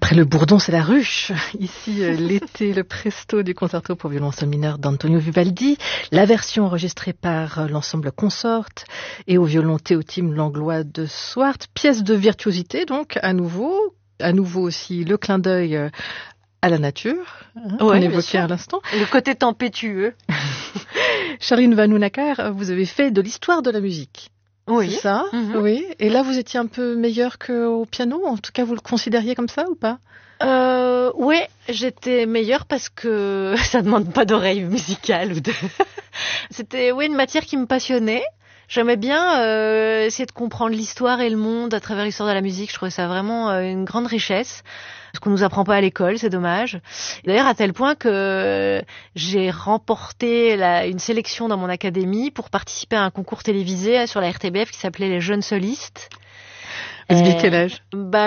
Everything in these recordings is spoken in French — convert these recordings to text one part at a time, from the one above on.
Après le bourdon, c'est la ruche. Ici, l'été, le presto du concerto pour violon seul mineur d'Antonio Vivaldi, la version enregistrée par l'ensemble Consort et au violon Théotime Langlois de Swart, pièce de virtuosité donc à nouveau aussi le clin d'œil à la nature, qu'on évoquait à l'instant. Le côté tempétueux. Charline Vanhoenacker, vous avez fait de l'histoire de la musique. Oui. C'est ça, oui. Et là, vous étiez un peu meilleur qu'au piano. En tout cas, vous le considériez comme ça ou pas? Oui, j'étais meilleure parce que ça demande pas d'oreille musicale C'était une matière qui me passionnait. J'aimais bien essayer de comprendre l'histoire et le monde à travers l'histoire de la musique. Je trouvais ça vraiment une grande richesse. Ce qu'on nous apprend pas à l'école, c'est dommage. D'ailleurs, à tel point que j'ai remporté une sélection dans mon académie pour participer à un concours télévisé sur la RTBF qui s'appelait Les Jeunes Solistes. Vous aviez quel âge?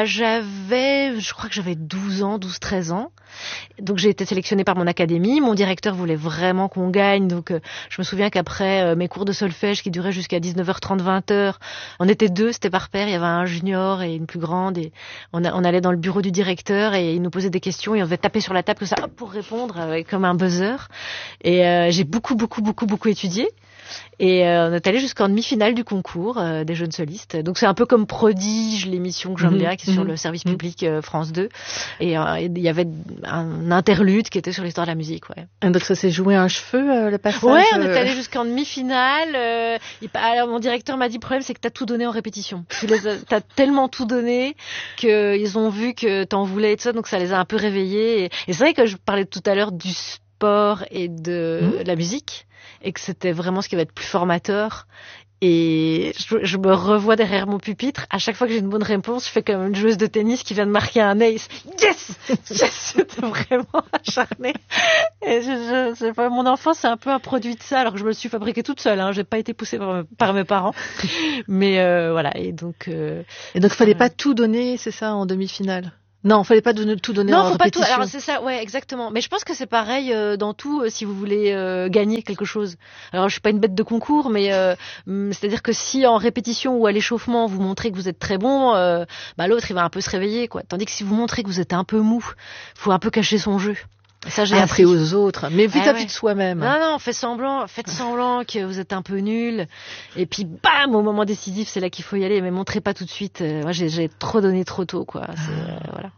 Je crois que j'avais 13 ans. Donc j'ai été sélectionnée par mon académie. Mon directeur voulait vraiment qu'on gagne. Donc je me souviens qu'après mes cours de solfège qui duraient jusqu'à 19h30, 20h, on était deux, c'était par paire. Il y avait un junior et une plus grande. Et on allait dans le bureau du directeur et il nous posait des questions et on devait taper sur la table comme ça pour répondre comme un buzzer. Et j'ai beaucoup étudié. Et on est allé jusqu'en demi-finale du concours des jeunes solistes. Donc c'est un peu comme Prodige, l'émission que j'aime bien, qui est sur le service public France 2. Et il y avait un interlude qui était sur l'histoire de la musique. Ouais. Et donc ça s'est joué à un cheveu, le passage. Ouais, on est allé jusqu'en demi-finale. Alors mon directeur m'a dit, le problème c'est que t'as tout donné en répétition. T'as tellement tout donné qu'ils ont vu que t'en voulais et tout ça, donc ça les a un peu réveillés. Et c'est vrai que je parlais tout à l'heure du sport et de la musique, et que c'était vraiment ce qui va être plus formateur. Et je me revois derrière mon pupitre. À chaque fois que j'ai une bonne réponse, je fais comme une joueuse de tennis qui vient de marquer un ace. Yes! C'était vraiment acharné. Et je sais pas, mon enfance, c'est un peu un produit de ça, alors que je me le suis fabriqué toute seule, hein. J'ai pas été poussée par mes parents. Mais, voilà. Et donc, fallait pas tout donner, c'est ça, en demi-finale? Non, fallait pas tout donner en répétition. Non, faut pas tout. Alors c'est ça, ouais, exactement. Mais je pense que c'est pareil dans tout si vous voulez gagner quelque chose. Alors je suis pas une bête de concours, mais c'est-à-dire que si en répétition ou à l'échauffement vous montrez que vous êtes très bon, l'autre il va un peu se réveiller, quoi. Tandis que si vous montrez que vous êtes un peu mou, faut un peu cacher son jeu. Ça, j'ai appris aux autres, mais vis-à-vis de soi-même. Non, faites semblant que vous êtes un peu nul. Et puis, bam, au moment décisif, c'est là qu'il faut y aller. Mais montrez pas tout de suite. Moi, j'ai trop donné trop tôt, quoi. Voilà.